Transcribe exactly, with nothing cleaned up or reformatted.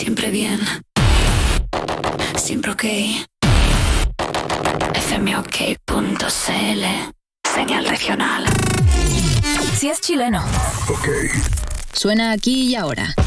Siempre bien. Siempre ok. F M O K punto C L. Señal regional. Si es chileno. Ok. Suena aquí y ahora.